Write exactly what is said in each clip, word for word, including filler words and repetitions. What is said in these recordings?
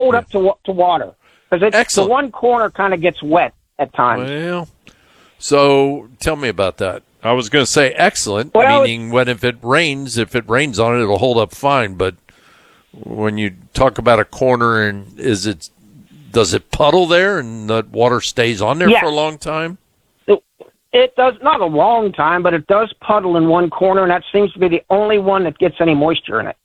hold yeah. up to to water because the one corner kind of gets wet at times. Well, so tell me about that. I was going to say excellent, well, meaning when if it rains, if it rains on it, it'll hold up fine. But when you talk about a corner, and is it does it puddle there, and the water stays on there yeah. for a long time? It, it does not a long time, but it does puddle in one corner, and that seems to be the only one that gets any moisture in it.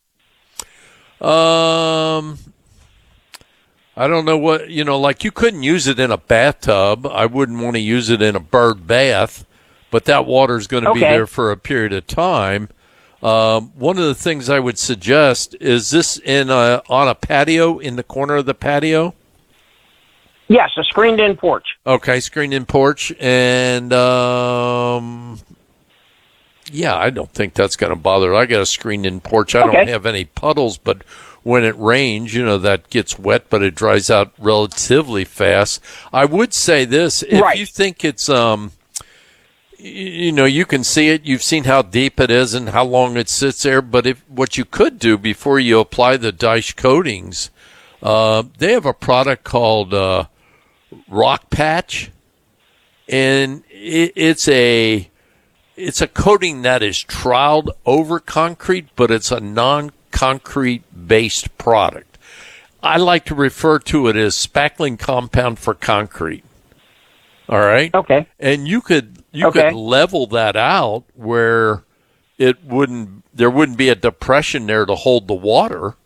Um. I don't know what, you know, like you couldn't use it in a bathtub. I wouldn't want to use it in a bird bath, but that water is going to okay. be there for a period of time. Um, one of the things I would suggest is this in a, on a patio, in the corner of the patio? Yes, a screened-in porch. Okay, screened-in porch. And, um, yeah, I don't think that's going to bother. I got a screened-in porch. I okay. don't have any puddles, but when it rains, you know, that gets wet, but it dries out relatively fast. I would say this, if right. you think it's, um, you know, you can see it, you've seen how deep it is and how long it sits there, but if what you could do before you apply the Daesh coatings, uh, they have a product called uh, Rock Patch, and it, it's a it's a coating that is troweled over concrete, but it's a non concrete-based product. I like to refer to it as spackling compound for concrete. All right? Okay. And you could you okay. could level that out where it wouldn't there wouldn't be a depression there to hold the water.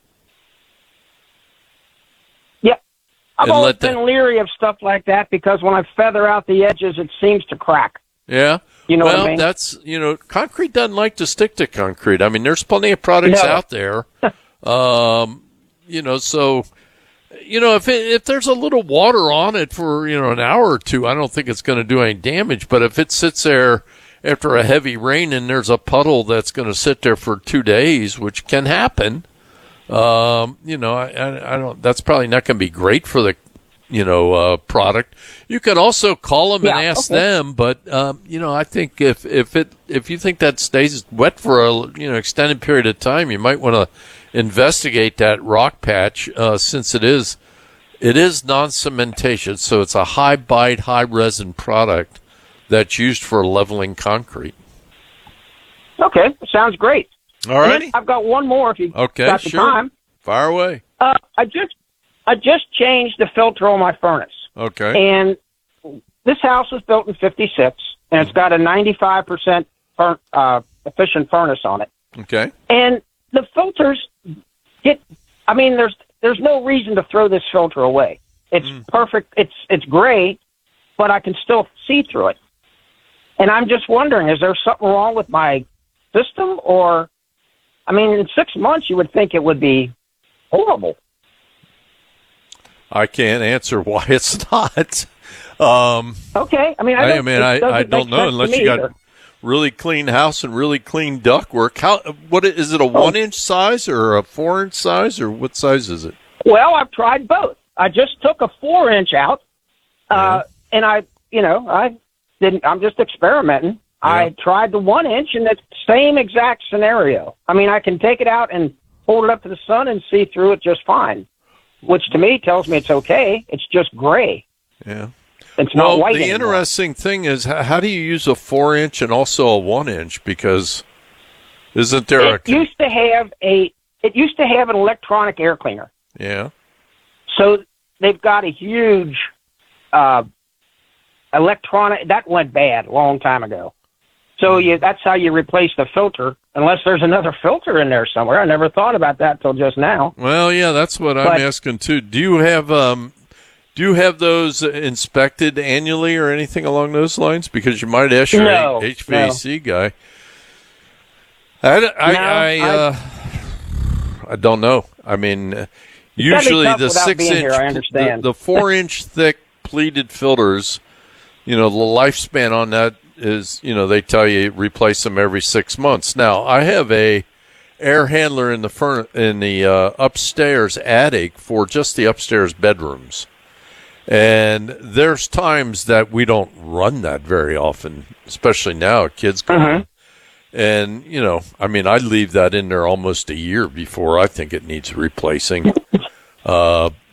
Yeah. I've always the, been leery of stuff like that because when I feather out the edges, it seems to crack. Yeah. You know well, what I mean? that's, you know, concrete doesn't like to stick to concrete. I mean, there's plenty of products no. out there. um, you know, so, you know, if it, if there's a little water on it for, you know, an hour or two, I don't think it's going to do any damage. But if it sits there after a heavy rain and there's a puddle that's going to sit there for two days, which can happen, um, you know, I, I, I don't, that's probably not going to be great for the, you know, uh, product. You can also call them yeah, and ask okay. them, but, um, you know, I think if, if it, if you think that stays wet for a, you know, extended period of time, you might want to investigate that rock patch, uh, since it is, it is non-cementatious, so it's a high bite, high resin product that's used for leveling concrete. Okay. Sounds great. All right. I've got one more if you okay, got the sure. time. Fire away. Uh, I just, I just changed the filter on my furnace. Okay. And this house was built in fifty-six, and it's got a ninety-five percent fur- uh, efficient furnace on it. Okay. And the filters get, I mean, there's there's no reason to throw this filter away. It's mm. perfect. It's it's gray, but I can still see through it. And I'm just wondering, is there something wrong with my system? Or, I mean, in six months, you would think it would be horrible. I can't answer why it's not. Um, okay. I mean, I, I mean, I, I don't know unless you got either. really clean house and really clean ductwork. How? What is it? A oh. one inch size or a four inch size, or what size is it? Well, I've tried both. I just took a four inch out, uh, yeah. and I, you know, I didn't. I'm just experimenting. Yeah. I tried the one inch, and it's the same exact scenario. I mean, I can take it out and hold it up to the sun and see through it just fine. Which to me tells me it's okay. It's just gray. Yeah. It's well, not white the anymore. interesting thing is, how, how do you use a four inch and also a one inch? Because isn't there it a... used to have a it used to have an electronic air cleaner. Yeah. So they've got a huge uh, electronic that went bad a long time ago. So mm. you that's how you replace the filter. Unless there's another filter in there somewhere. I never thought about that till just now. Well, yeah, that's what but, I'm asking too. Do you have um, do you have those inspected annually or anything along those lines? Because you might ask your no, H V A C no. guy. I, I, no, I, uh, I don't know. I mean, usually the six inch, here, I understand. the, the four inch thick pleated filters, you know, the lifespan on that is, you know, they tell you replace them every six months. Now, I have a air handler in the furn- in the uh, upstairs attic for just the upstairs bedrooms. And there's times that we don't run that very often, especially now, kids come uh-huh. in. And, you know, I mean, I leave that in there almost a year before I think it needs replacing. Uh,